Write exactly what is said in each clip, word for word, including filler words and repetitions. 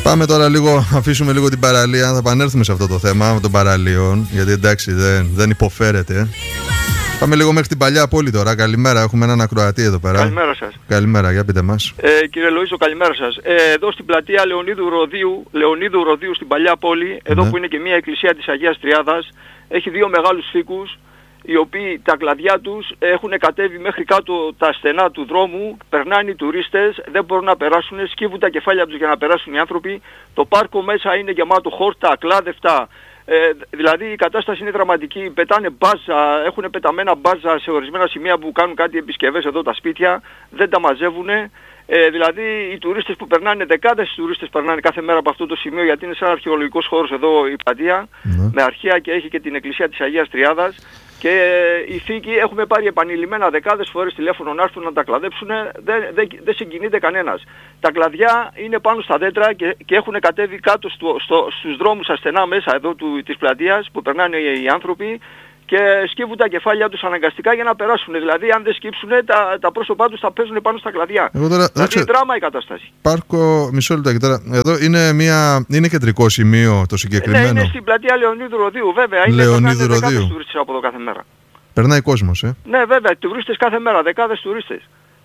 Πάμε τώρα λίγο, αφήσουμε λίγο την παραλία. Θα επανέλθουμε σε αυτό το θέμα των παραλίων, γιατί εντάξει δεν, δεν υποφέρεται. Πάμε λίγο μέχρι την παλιά πόλη τώρα. Καλημέρα, έχουμε έναν ακροατή εδώ πέρα. Καλημέρα σας. Καλημέρα, για πείτε μας. Ε, κύριε Λοΐζο, καλημέρα σας. Ε, εδώ στην πλατεία Λεωνίδου Ροδίου, Λεωνίδου Ροδίου στην παλιά πόλη, εδώ Ναι. που είναι και μια εκκλησία της Αγίας Τριάδας, έχει δύο μεγάλους φύκους, οι οποίοι τα κλαδιά τους έχουν κατέβει μέχρι κάτω τα στενά του δρόμου, περνάνε οι τουρίστες, δεν μπορούν να περάσουν, σκύβουν τα κεφάλια τους για να περάσουν οι άνθρωποι. Το πάρκο μέσα είναι γεμάτο χόρτα, ακλάδευτα. Ε, δηλαδή η κατάσταση είναι δραματική, πετάνε μπάζα, έχουν πεταμένα μπάζα σε ορισμένα σημεία που κάνουν κάτι επισκευές εδώ τα σπίτια, δεν τα μαζεύουν. Ε, δηλαδή οι τουρίστες που περνάνε, δεκάδες τουρίστες περνάνε κάθε μέρα από αυτό το σημείο, γιατί είναι σαν αρχαιολογικός χώρος εδώ η πλατεία, Ναι. με αρχαία και έχει και την εκκλησία της Αγίας Τριάδας. Και οι φύκοι έχουμε πάρει επανειλημμένα δεκάδες φορές τηλέφωνο να έρθουν να τα κλαδέψουν, δεν, δεν, δεν συγκινείται κανένας. Τα κλαδιά είναι πάνω στα δέντρα και, και έχουν κατέβει κάτω στο, στο, στους δρόμους ασθενά μέσα εδώ του, της πλατείας που περνάνε οι, οι άνθρωποι και σκύβουν τα κεφάλια τους αναγκαστικά για να περάσουν. Δηλαδή αν δεν σκύψουν τα, τα πρόσωπά τους θα παίζουν πάνω στα κλαδιά. Εγώ τώρα, δηλαδή δράμα η κατάσταση. Πάρκο, μισό λεπτάκι τώρα. Εδώ είναι, μια, είναι κεντρικό σημείο το συγκεκριμένο. Ναι, είναι στην πλατεία Λεωνίδου Ροδίου, βέβαια. Είναι Λεωνίδου Ροδίου. δεκάδες τουρίστες από εδώ κάθε μέρα. Περνάει κόσμος, ε. Ναι, βέβαια, τουρίστες κάθε μέρα, δεκάδες τουρίστες.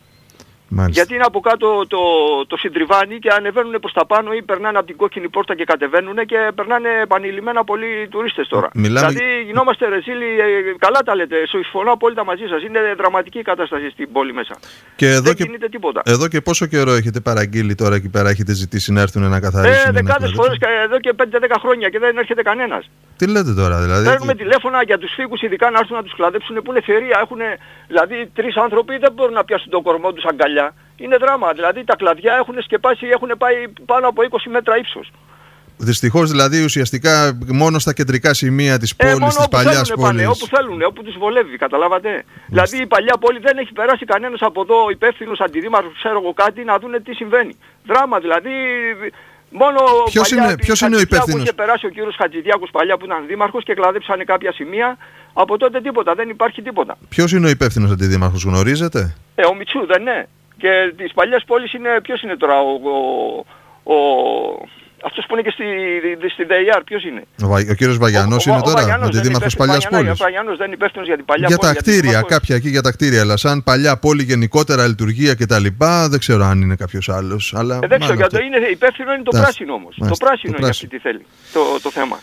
Μάλιστα. Γιατί είναι από κάτω το, το συντριβάνι και ανεβαίνουν προς τα πάνω ή περνάνε από την κόκκινη πόρτα και κατεβαίνουν και περνάνε επανειλημμένα πολλοί τουρίστες τώρα. Μιλάμε... Δηλαδή γινόμαστε ρεζίλοι, καλά τα λέτε, συμφωνώ απόλυτα μαζί σας, είναι δραματική η κατάσταση στην πόλη μέσα. Και εδώ δεν και... γίνεται τίποτα. Εδώ και πόσο καιρό έχετε παραγγείλει τώρα εκεί πέρα, έχετε ζητήσει να έρθουν να καθαρίσουν? Ε, δεκάδες φορές εδώ και πέντε δέκα χρόνια και δεν έρχεται κανένας. Τι λέτε τώρα δηλαδή? Παίρνουμε τηλέφωνα για τους φύκους ειδικά να έρθουν να τους κλαδέψουν που είναι θερία, έχουν δηλαδή τρεις άνθρωποι δεν μπορούν να πιάσουν τον κορμό τους αγκαλιά. Είναι δράμα, δηλαδή τα κλαδιά έχουν σκεπάσει, έχουν πάει πάνω από είκοσι μέτρα ύψος. Δυστυχώς δηλαδή ουσιαστικά μόνο στα κεντρικά σημεία της πόλης, ε, της παλιάς πόλης. Πάνε, όπου θέλουν, όπου τους βολεύει, καταλάβατε. Mm. Δηλαδή η παλιά πόλη δεν έχει περάσει κανένας από εδώ υπεύθυνος αντιδήμαρχος, ξέρω εγώ κάτι, να δούνε τι συμβαίνει. Δράμα δηλαδή. Μόνο ποιος παλιά, είναι, ποιος είναι ο υπεύθυνος? Που είχε περάσει ο κύριος Χατζηδιάκος παλιά που ήταν δήμαρχος και κλαδέψανε κάποια σημεία. Από τότε τίποτα, δεν υπάρχει τίποτα. Ποιος είναι ο υπεύθυνος αντιδήμαρχος, γνωρίζετε? Ε, ο Μιτσού δεν είναι. Και της παλιάς πόλης είναι, ποιος είναι τώρα, ο, ο, ο, αυτός που είναι και στη, στη ΔΕΙΑΡ, ποιος είναι? Ο, ο κύριος Βαγιανός είναι ο, τώρα, ο αντιδήμαρχος παλιάς πόλης. Ο Βαγιανός δεν είναι υπεύθυνος για την παλιά για πόλη. Τα κτίρια, για κάποια εκεί για τα κτίρια, αλλά σαν παλιά πόλη γενικότερα λειτουργία κτλ. Δεν ξέρω αν είναι κάποιος άλλος. Αλλά ε, δεν ξέρω, για το είναι υπεύθυνο είναι το Τάς, πράσινο όμως. μάλιστα, το πράσινο το είναι αυτή τι θέλει, το, το θέμα.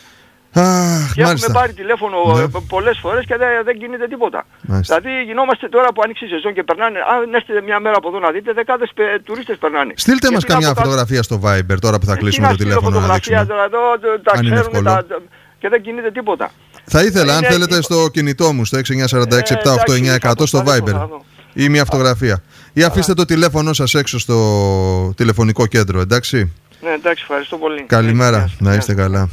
Αχ, και μάλιστα. έχουμε πάρει τηλέφωνο ναι. πολλές φορές και δεν, δεν γίνεται τίποτα. Μάλιστα. Δηλαδή γινόμαστε τώρα που άνοιξε η σεζόν και περνάνε, αν έρθετε μια μέρα από εδώ να δείτε, δεκάδες πε, τουρίστες περνάνε. Στείλτε μας καμιά κάτω... φωτογραφία στο Viber τώρα που θα ε, κλείσουμε το τηλέφωνο να δείξουμε. Τώρα, εδώ, τα ξέρουν τα, και δεν γίνεται τίποτα. Θα ήθελα, είναι, αν θέλετε, στο κινητό μου, στο έξι εννιά τέσσερα έξι επτά οκτώ εννιά εκατό στο Viber ή μια φωτογραφία. Ή αφήστε το τηλέφωνο σας έξω στο τηλεφωνικό κέντρο, εντάξει. Ναι, εντάξει, ευχαριστώ πολύ. Καλημέρα, να είστε καλά.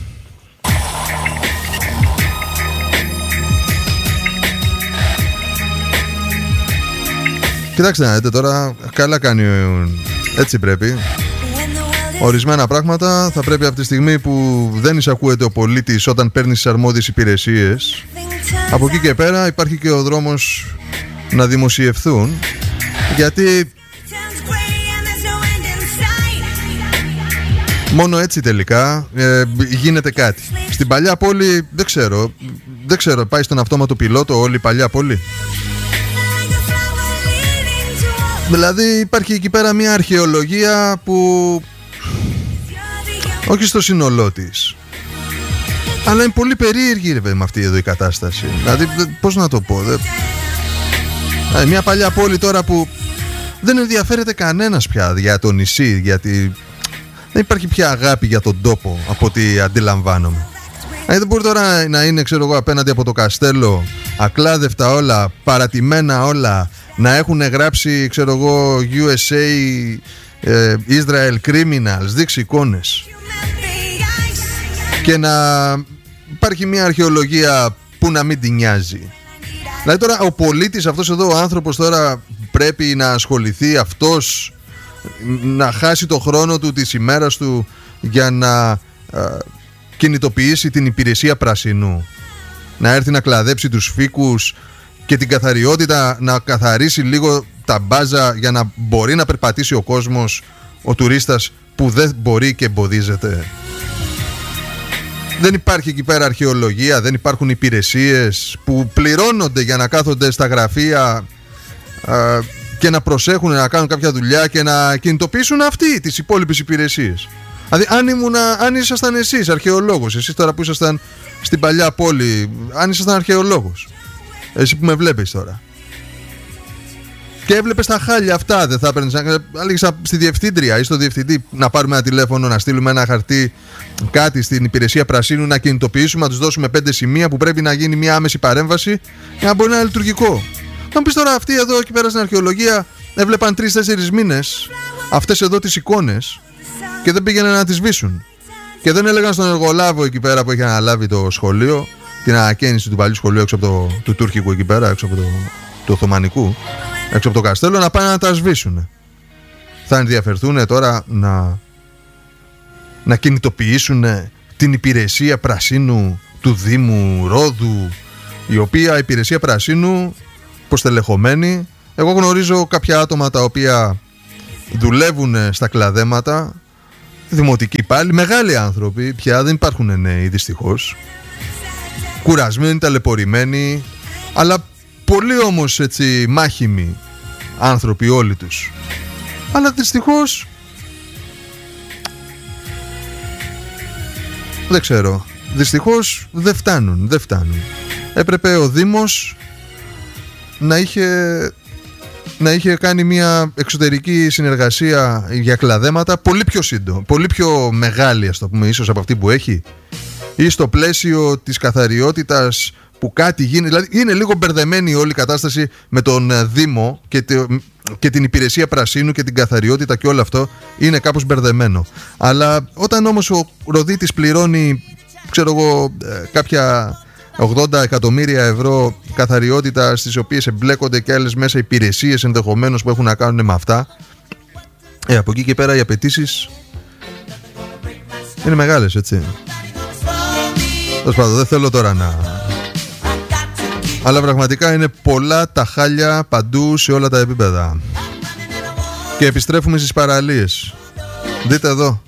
Κοιτάξτε να δείτε τώρα, καλά κάνει, έτσι πρέπει. Ορισμένα πράγματα θα πρέπει από τη στιγμή που δεν εισακούεται ο πολίτης όταν παίρνει τις αρμόδιες υπηρεσίες, από εκεί και πέρα υπάρχει και ο δρόμος να δημοσιευθούν, γιατί μόνο έτσι τελικά ε, γίνεται κάτι. Στην παλιά πόλη δεν ξέρω, δεν ξέρω, πάει στον αυτόματο πιλότο όλη η παλιά πόλη. Δηλαδή υπάρχει εκεί πέρα μια αρχαιολογία που όχι στο σύνολό της, αλλά είναι πολύ περίεργη ρε, με αυτή εδώ η κατάσταση. Δηλαδή πώς να το πω, δε... δηλαδή, μια παλιά πόλη τώρα που δεν ενδιαφέρεται κανένας πια για το νησί, γιατί δεν υπάρχει πια αγάπη για τον τόπο από ό,τι αντιλαμβάνομαι. Δηλαδή δεν μπορεί τώρα να είναι, ξέρω εγώ, απέναντι από το καστέλο ακλάδευτα όλα, παρατημένα όλα, να έχουν γράψει, ξέρω εγώ, γιου ες έι ε, Israel Criminals, δείξει εικόνες, και να υπάρχει μια αρχαιολογία που να μην την νοιάζει. Δηλαδή τώρα ο πολίτης αυτός εδώ, ο άνθρωπος τώρα πρέπει να ασχοληθεί αυτός, να χάσει το χρόνο του της ημέρας του για να ε, κινητοποιήσει την υπηρεσία πρασινού, να έρθει να κλαδέψει τους φύκους και την καθαριότητα, να καθαρίσει λίγο τα μπάζα για να μπορεί να περπατήσει ο κόσμος, ο τουρίστας, που δεν μπορεί και εμποδίζεται. Δεν υπάρχει εκεί πέρα αρχαιολογία, δεν υπάρχουν υπηρεσίες που πληρώνονται για να κάθονται στα γραφεία α, και να προσέχουν να κάνουν κάποια δουλειά και να κινητοποιήσουν αυτοί τις υπόλοιπες υπηρεσίες. Δηλαδή αν, ήμουνα, αν ήσασταν εσείς αρχαιολόγος, εσείς τώρα που ήσασταν στην παλιά πόλη, αν ήσασταν αρχαιολόγος, εσύ που με βλέπεις τώρα, και έβλεπες τα χάλια αυτά, δεν θα έπαιρνες να λέγεις στη διευθύντρια ή στο διευθυντή να πάρουμε ένα τηλέφωνο, να στείλουμε ένα χαρτί, κάτι στην υπηρεσία πρασίνου, να κινητοποιήσουμε, να τους δώσουμε πέντε σημεία που πρέπει να γίνει μια άμεση παρέμβαση για να μπορεί να είναι λειτουργικό. Θα μου πεις τώρα, αυτοί εδώ εκεί πέρα στην αρχαιολογία έβλεπαν τρεις-τέσσερις μήνες αυτές εδώ τις εικόνες και δεν πήγαιναν να τις σβήσουν. Και δεν έλεγαν στον εργολάβο εκεί πέρα που έχει αναλάβει το σχολείο, την ανακαίνιση του παλιού σχολείου έξω από το του τουρκικού εκεί πέρα, έξω από το του Οθωμανικού, έξω από το καστέλο, να πάνε να τα σβήσουν. Θα ενδιαφερθούν τώρα να, να κινητοποιήσουν την υπηρεσία πρασίνου του Δήμου Ρόδου, η οποία υπηρεσία πρασίνου προστελεχωμένη. Εγώ γνωρίζω κάποια άτομα τα οποία δουλεύουν στα κλαδέματα, δημοτικοί πάλι, μεγάλοι άνθρωποι, πια δεν υπάρχουν νέοι δυστυχώς, κουρασμένοι, ταλαιπωρημένοι, αλλά πολύ όμως έτσι μάχημοι άνθρωποι όλοι τους. Αλλά δυστυχώς δεν ξέρω, δυστυχώς δεν φτάνουν, δεν φτάνουν. Έπρεπε ο Δήμος να είχε, να είχε κάνει μια εξωτερική συνεργασία για κλαδέματα πολύ πιο σύντομη, πολύ πιο μεγάλη, ας το πούμε, ίσως από αυτή που έχει, ή στο πλαίσιο της καθαριότητας που κάτι γίνει. Δηλαδή είναι λίγο μπερδεμένη όλη η κατάσταση με τον Δήμο και, τε, και την υπηρεσία πρασίνου και την καθαριότητα και όλο αυτό είναι κάπως μπερδεμένο. Αλλά όταν όμως ο Ροδίτης πληρώνει, ξέρω εγώ, κάποια ογδόντα εκατομμύρια ευρώ καθαριότητα, στις οποίες εμπλέκονται και άλλες μέσα υπηρεσίες ενδεχομένως που έχουν να κάνουν με αυτά, ε, από εκεί και πέρα οι απαιτήσεις είναι μεγάλες, έτσι. Τέλος πάντων, δεν θέλω τώρα να... Αλλά πραγματικά είναι πολλά τα χάλια παντού σε όλα τα επίπεδα. Και επιστρέφουμε στις παραλίες. Δείτε εδώ.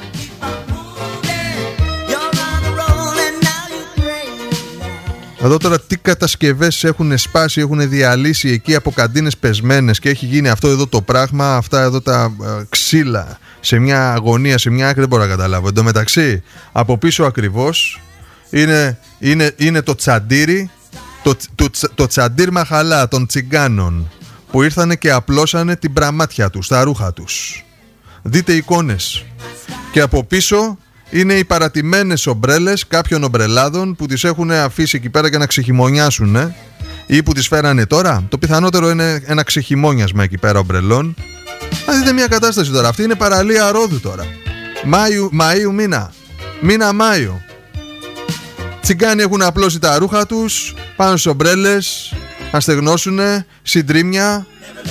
Εδώ τώρα τι κατασκευές έχουν σπάσει, έχουν διαλύσει εκεί από καντίνες πεσμένες και έχει γίνει αυτό εδώ το πράγμα, αυτά εδώ τα ε, ξύλα σε μια αγωνία, σε μια άκρη, δεν μπορώ να καταλάβω. Εν τω μεταξύ, από πίσω ακριβώς είναι, είναι, είναι το τσαντήρι, το, το, το, το τσαντήρ μαχαλά των τσιγκάνων που ήρθανε και απλώσανε την πραμάτια τους, τα ρούχα τους. Δείτε εικόνες. Και από πίσω είναι οι παρατημένες ομπρέλες κάποιων ομπρελάδων που τις έχουν αφήσει εκεί πέρα για να ξεχειμονιάσουν, ε? Ή που τις φέρανε τώρα. Το πιθανότερο είναι ένα ξεχειμόνιασμα εκεί πέρα ομπρελών. Να δείτε μια κατάσταση τώρα. Αυτή είναι παραλία Ρόδου τώρα. Μάιου, Μαΐου μήνα. Μήνα Μάιο. Τσιγκάνοι έχουν απλώσει τα ρούχα τους πάνω στις ομπρέλες, να στεγνώσουνε, συντρίμια,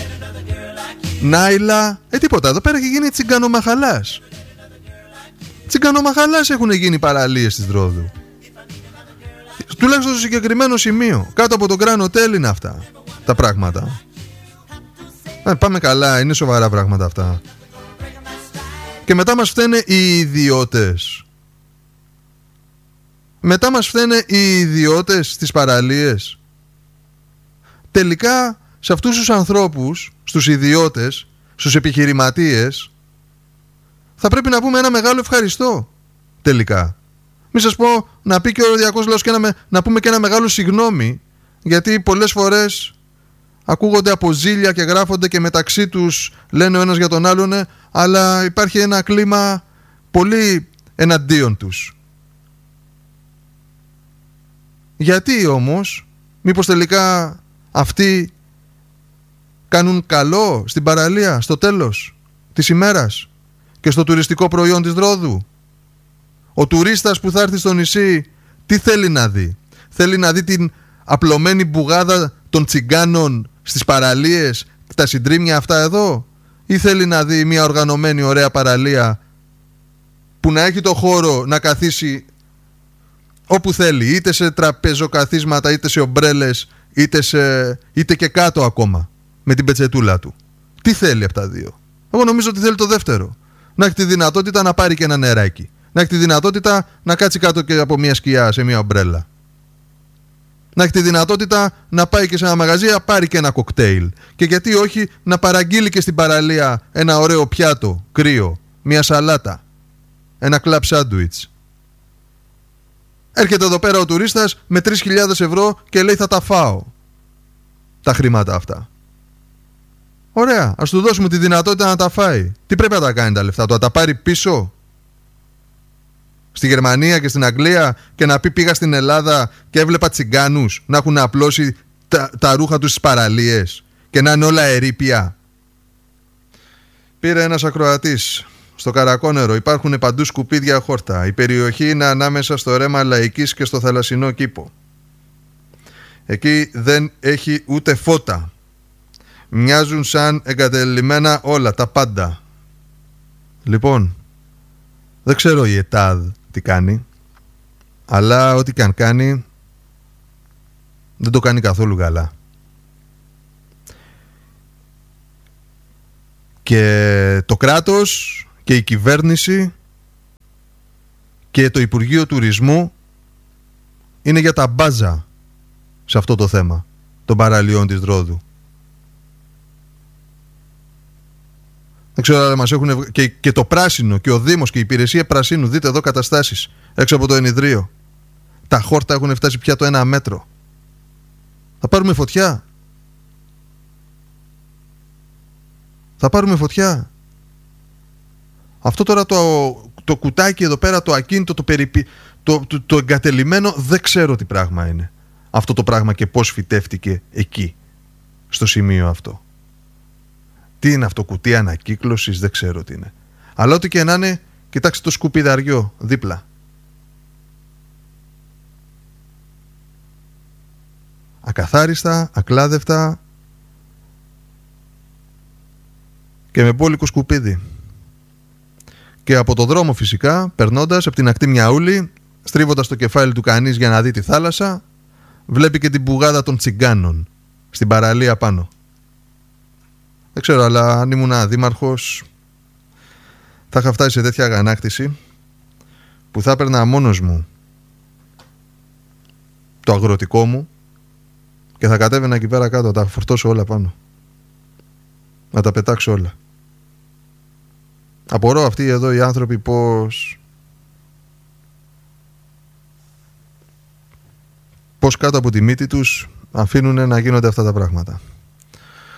νάιλα. Ε, τίποτα. Εδώ πέρα έχει γίνει τσιγκανομαχαλάς. Τσιγκανομαχαλάς έχουν γίνει παραλίες της Ρόδου. Τουλάχιστον στο συγκεκριμένο σημείο. Κάτω από το Grand Hotel είναι αυτά τα πράγματα. Ε, πάμε καλά, είναι σοβαρά πράγματα αυτά. Και μετά μας φταίνε οι ιδιώτες. Μετά μας φταίνε οι ιδιώτες στις παραλίες. Τελικά σε αυτούς τους ανθρώπους, στους ιδιώτες, στους επιχειρηματίες, θα πρέπει να πούμε ένα μεγάλο ευχαριστώ. Τελικά. Μη σας πω να πει και ο ροδιακός λαός και να, με, να πούμε και ένα μεγάλο συγγνώμη, γιατί πολλές φορές ακούγονται από ζήλια και γράφονται και μεταξύ τους λένε ο ένας για τον άλλον, αλλά υπάρχει ένα κλίμα πολύ εναντίον τους. Γιατί όμως, μήπως τελικά αυτοί κάνουν καλό στην παραλία στο τέλος της ημέρας και στο τουριστικό προϊόν της Ρόδου? Ο τουρίστας που θα έρθει στο νησί τι θέλει να δει? Θέλει να δει την απλωμένη μπουγάδα των τσιγκάνων στις παραλίες, τα συντρίμια αυτά εδώ, ή θέλει να δει μια οργανωμένη ωραία παραλία που να έχει το χώρο να καθίσει όπου θέλει, είτε σε τραπεζοκαθίσματα, είτε σε ομπρέλες, είτε, σε, είτε και κάτω ακόμα με την πετσετούλα του? Τι θέλει από τα δύο? Εγώ νομίζω ότι θέλει το δεύτερο. να έχει τη δυνατότητα να πάρει και ένα νεράκι, να έχει τη δυνατότητα να κάτσει κάτω και από μια σκιά σε μια ομπρέλα, να έχει τη δυνατότητα να πάει και σε ένα μαγαζί να πάρει και ένα κοκτέιλ, και γιατί όχι να παραγγείλει και στην παραλία ένα ωραίο πιάτο κρύο, μια σαλάτα, ένα κλαμπ σάντουιτς. Έρχεται εδώ πέρα ο τουρίστας με τρεις χιλιάδες ευρώ και λέει θα τα φάω τα χρήματα αυτά. Ωραία, ας του δώσουμε τη δυνατότητα να τα φάει. Τι πρέπει να τα κάνει τα λεφτά του, να τα πάρει πίσω στη Γερμανία και στην Αγγλία και να πει πήγα στην Ελλάδα και έβλεπα τσιγκάνους να έχουν απλώσει τα, τα ρούχα τους στις παραλίες και να είναι όλα ερείπια. Πήρε ένας ακροατής. Στο Καρακόνερο υπάρχουν παντού σκουπίδια χόρτα. Η περιοχή είναι ανάμεσα στο ρέμα Λαϊκής και στο θαλασσινό κήπο. Εκεί δεν έχει ούτε φώτα. Μοιάζουν σαν εγκατελειμμένα όλα, τα πάντα. Λοιπόν, δεν ξέρω η ΕΤΑΔ τι κάνει, αλλά ό,τι και αν κάνει δεν το κάνει καθόλου καλά. Και το κράτος και η κυβέρνηση και το Υπουργείο Τουρισμού είναι για τα μπάζα σε αυτό το θέμα των παραλιών της Ρόδου. Δεν ξέρω, αλλά μας έχουν και, και το πράσινο και ο Δήμος και η υπηρεσία πρασίνου. Δείτε εδώ καταστάσεις έξω από το ενιδρίο. Τα χόρτα έχουν φτάσει πια το ένα μέτρο. Θα πάρουμε φωτιά. Θα πάρουμε φωτιά. Αυτό τώρα το, το κουτάκι εδώ πέρα, το ακίνητο, το, περιπι, το, το, το εγκατελειμμένο, δεν ξέρω τι πράγμα είναι αυτό το πράγμα και πώς φυτεύτηκε εκεί, στο σημείο αυτό. Τι είναι αυτό, κουτί ανακύκλωσης, δεν ξέρω τι είναι. Αλλά ό,τι και να είναι, κοιτάξτε το σκουπιδαριό δίπλα. Ακαθάριστα, ακλάδευτα και με μπόλικο σκουπίδι. Και από το δρόμο φυσικά, περνώντας από την ακτή Μιαούλη, στρίβοντας το κεφάλι του κανείς για να δει τη θάλασσα, βλέπει και την πουγάδα των τσιγκάνων στην παραλία πάνω. Δεν ξέρω, αλλά αν ήμουν δήμαρχος θα είχα φτάσει σε τέτοια αγανάκτηση που θα έπαιρνα μόνος μου το αγροτικό μου και θα κατέβαινα εκεί πέρα κάτω, θα τα φορτώσω όλα πάνω, να τα πετάξω όλα. Απορώ αυτοί εδώ οι άνθρωποι πως πως κάτω από τη μύτη τους αφήνουν να γίνονται αυτά τα πράγματα.